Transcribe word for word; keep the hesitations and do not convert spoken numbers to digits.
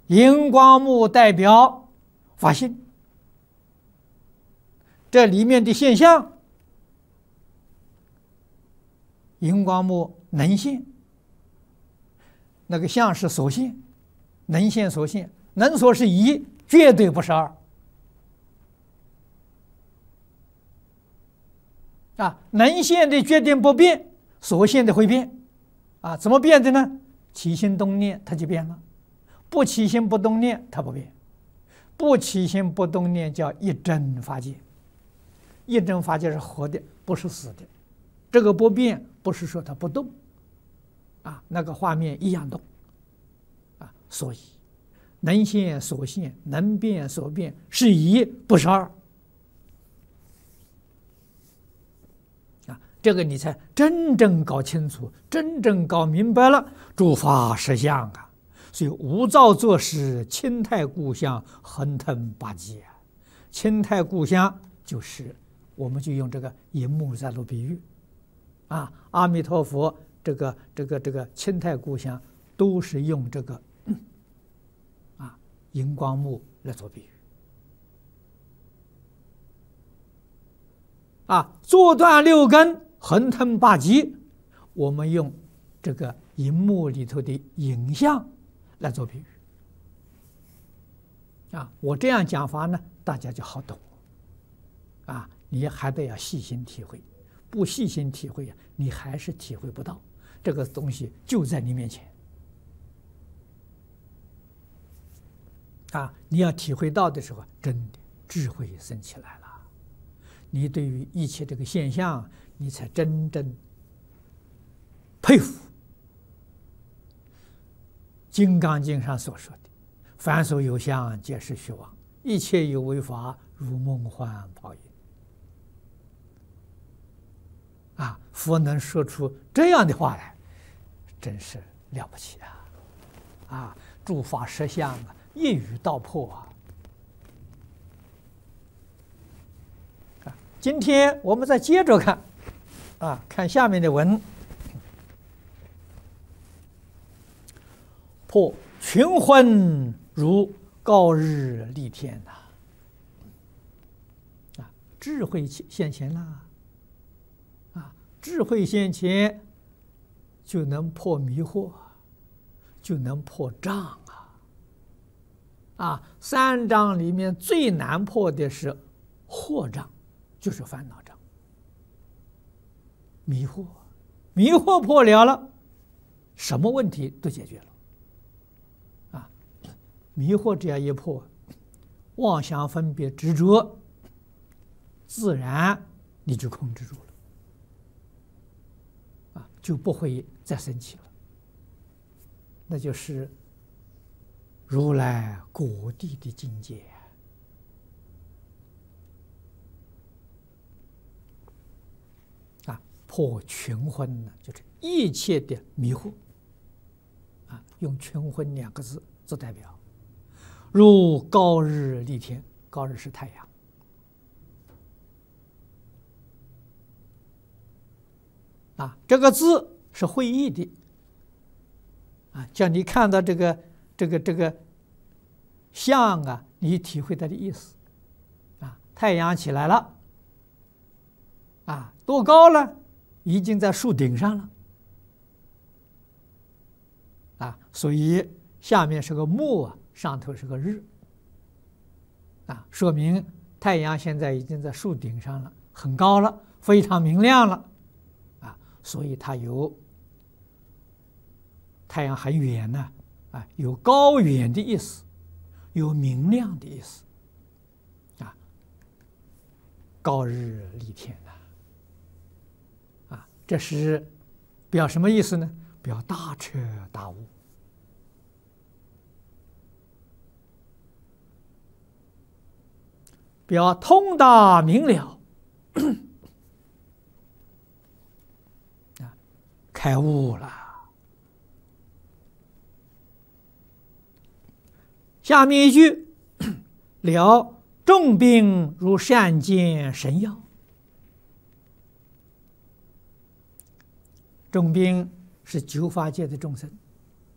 荧光幕代表法性，这里面的现象，荧光幕能现，那个相是所现，能现所现，能所是一，绝对不是二。啊，能现的决定不变，所现的会变。啊，怎么变的呢？起心动念，它就变了；不起心不动念，它不变。不起心不动念叫一真法界，一真法界是活的，不是死的。这个不变，不是说它不动，啊，那个画面一样动，啊，所以能现所现，能变所变是一，不是二。这个你才真正搞清楚，真正搞明白了诸法实相啊！所以无造作时，清泰故乡，恒腾八极啊！清泰故乡就是我们就用这个银幕在做比喻啊，阿弥陀佛，这个这个这个清泰故乡都是用这个、嗯、啊荧光幕来做比喻啊，坐断六根。恒腾八极，我们用这个荧幕里头的影像来做比喻啊。我这样讲法呢，大家就好懂啊。你还得要细心体会，不细心体会啊，你还是体会不到这个东西就在你面前啊。你要体会到的时候，真的智慧升起来了。你对于一切这个现象，你才真正佩服《金刚经》上所说的“凡所有相，皆是虚妄；一切有为法，如梦幻泡影。”啊，佛能说出这样的话来，真是了不起啊！啊，诸法实相啊，一语道破啊！啊，今天我们再接着看。啊，看下面的文，破群昏如告日立天呐！啊，智慧现前啦！啊，智慧现前，就能破迷惑，就能破障啊！啊，三障里面最难破的是惑障，就是烦恼障。迷惑，迷惑破了了，什么问题都解决了。啊，迷惑这样一破，妄想分别执着，自然你就控制住了，啊，就不会再生气了。那就是如来果地的境界。破群昏呢，就是一切的迷惑啊，用群昏两个字做代表。如告日立天，告日是太阳啊，这个字是会意的啊，叫你看到这个这个这个像啊，你体会它的意思啊。太阳起来了啊，多高了？已经在树顶上了啊，所以下面是个木啊，上头是个日啊，说明太阳现在已经在树顶上了，很高了，非常明亮了啊，所以它有太阳很远呢啊，有高远的意思，有明亮的意思啊，告日立天呐。这是表什么意思呢？表大彻大悟，表通达明了，啊，开悟了。下面一句，了众病如善见神药。众兵是九法界的众生